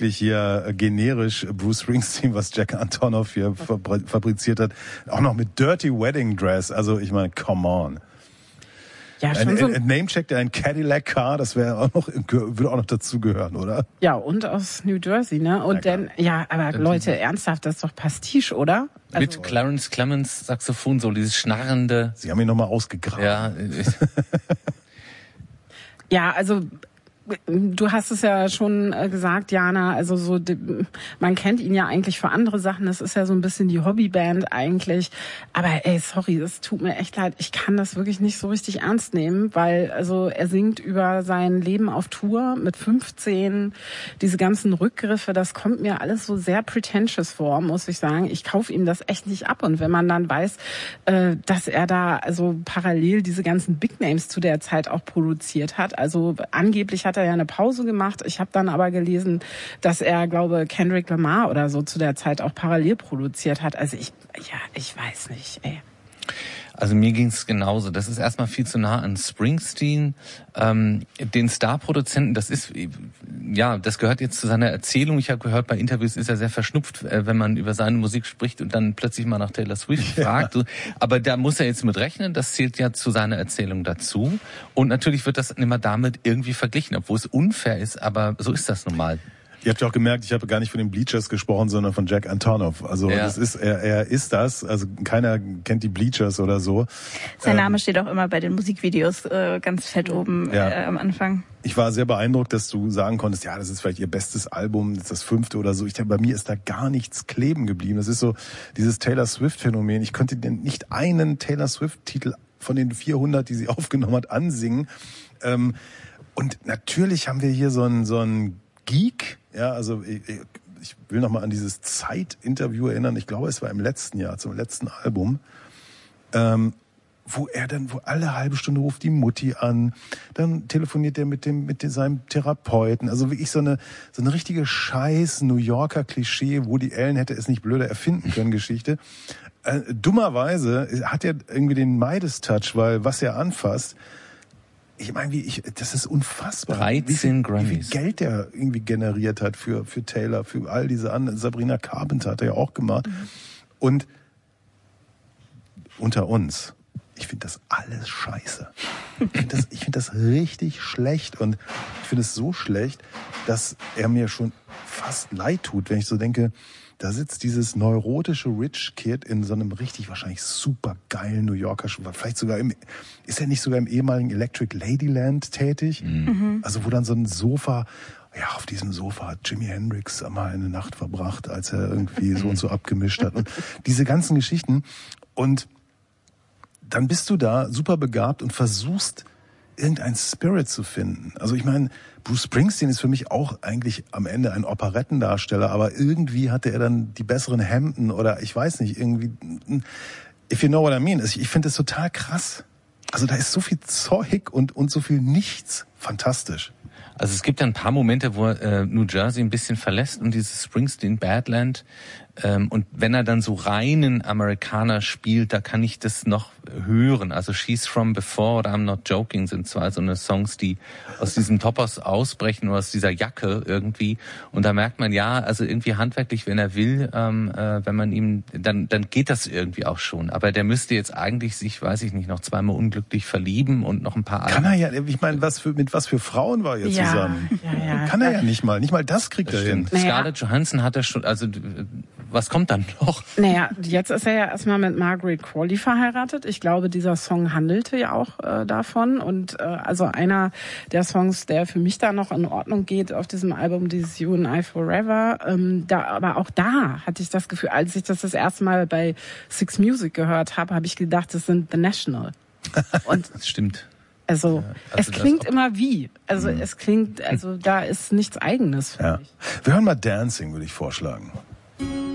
wirklich hier generisch Bruce Springsteen, was Jack Antonoff hier fabriziert hat. Auch noch mit Dirty Wedding Dress. Also ich meine, come on. Ja, schon so ein Namecheck, der ein Cadillac Car, das würde auch noch dazugehören, oder? Ja, und aus New Jersey, ne? Und dann, ja, aber Leute, ernsthaft, das ist doch Pastiche, oder? Also, mit Clarence Clemens Saxophon, so dieses schnarrende. Sie haben ihn nochmal ausgegraben. Ja. Ja, also du hast es ja schon gesagt, Jana, also so man kennt ihn ja eigentlich für andere Sachen, das ist ja so ein bisschen die Hobbyband eigentlich, aber ey, sorry, das tut mir echt leid, ich kann das wirklich nicht so richtig ernst nehmen, weil also er singt über sein Leben auf Tour mit 15, diese ganzen Rückgriffe, das kommt mir alles so sehr pretentious vor, muss ich sagen. Ich kaufe ihm das echt nicht ab, und wenn man dann weiß, dass er da also parallel diese ganzen Big Names zu der Zeit auch produziert hat, also angeblich hat er ja eine Pause gemacht. Ich habe dann aber gelesen, dass er, glaube Kendrick Lamar oder so zu der Zeit auch parallel produziert hat. Also ich weiß nicht, ey. Also mir ging's genauso. Das ist erstmal viel zu nah an Springsteen. Den Star-Produzenten, das gehört jetzt zu seiner Erzählung. Ich habe gehört, bei Interviews ist er sehr verschnupft, wenn man über seine Musik spricht und dann plötzlich mal nach Taylor Swift fragt. Aber da muss er jetzt mit rechnen. Das zählt ja zu seiner Erzählung dazu. Und natürlich wird das immer damit irgendwie verglichen, obwohl es unfair ist. Aber so ist das nun mal. Ihr habt ja auch gemerkt, ich habe gar nicht von den Bleachers gesprochen, sondern von Jack Antonoff. Also das ist, er ist das. Also keiner kennt die Bleachers oder so. Sein Name steht auch immer bei den Musikvideos ganz fett oben am Anfang. Ich war sehr beeindruckt, dass du sagen konntest, ja, das ist vielleicht ihr bestes Album, das ist das 5. oder so. Bei mir ist da gar nichts kleben geblieben. Das ist so dieses Taylor Swift-Phänomen. Ich konnte denn nicht einen Taylor Swift-Titel von den 400, die sie aufgenommen hat, ansingen. Und natürlich haben wir hier so einen Geek. Ja, also ich will noch mal an dieses Zeit-Interview erinnern. Ich glaube, es war im letzten Jahr, zum letzten Album, wo alle halbe Stunde ruft die Mutti an, dann telefoniert er mit seinem Therapeuten. Also wirklich so eine richtige scheiß New Yorker Klischee, wo die Ellen hätte es nicht blöder erfinden können, Geschichte. Dummerweise hat er irgendwie den Midas-Touch, weil was er anfasst, ich meine, das ist unfassbar. 13 Grammys. Wie viel Geld der irgendwie generiert hat für Taylor, für all diese anderen. Sabrina Carpenter hat er ja auch gemacht. Und unter uns, ich finde das alles scheiße. Ich finde das richtig schlecht. Und ich finde es so schlecht, dass er mir schon fast leid tut, wenn ich so denke, da sitzt dieses neurotische Rich Kid in so einem richtig wahrscheinlich super geilen New Yorker, vielleicht sogar ist er nicht sogar im ehemaligen Electric Ladyland tätig? Mhm. Also wo dann so ein Sofa, ja, auf diesem Sofa hat Jimi Hendrix einmal eine Nacht verbracht, als er irgendwie so und so abgemischt hat. Und diese ganzen Geschichten. Und dann bist du da super begabt und versuchst, irgendein Spirit zu finden. Also ich meine, Bruce Springsteen ist für mich auch eigentlich am Ende ein Operettendarsteller, aber irgendwie hatte er dann die besseren Hemden oder ich weiß nicht, irgendwie, if you know what I mean. Ich finde das total krass. Also da ist so viel Zeug und so viel Nichts. Fantastisch. Also es gibt ja ein paar Momente, wo er New Jersey ein bisschen verlässt und dieses Springsteen Badland. Und wenn er dann so reinen Amerikaner spielt, da kann ich das noch hören. Also She's From Before oder I'm Not Joking sind zwar so eine Songs, die aus diesem Topos ausbrechen oder aus dieser Jacke irgendwie. Und da merkt man, ja, also irgendwie handwerklich, wenn er will, wenn man ihm, dann geht das irgendwie auch schon. Aber der müsste jetzt eigentlich sich, weiß ich nicht, noch zweimal unglücklich verlieben und noch ein paar Kann er ja, ich meine, mit was für Frauen war er zusammen? Ja. Kann er ja nicht mal das kriegt er hin. Naja. Scarlett Johansson hat er schon, also was kommt dann noch? Naja, jetzt ist er ja erstmal mit Margaret Qualley verheiratet. Ich glaube, dieser Song handelte ja auch davon. Und also einer der Songs, der für mich da noch in Ordnung geht auf diesem Album, dieses You and I Forever. Aber auch da hatte ich das Gefühl, als ich das erste Mal bei Six Music gehört habe, habe ich gedacht, das sind The National. Und das stimmt. Also es klingt immer wie. Also es klingt, also da ist nichts Eigenes für mich. Wir hören mal Dancing, würde ich vorschlagen.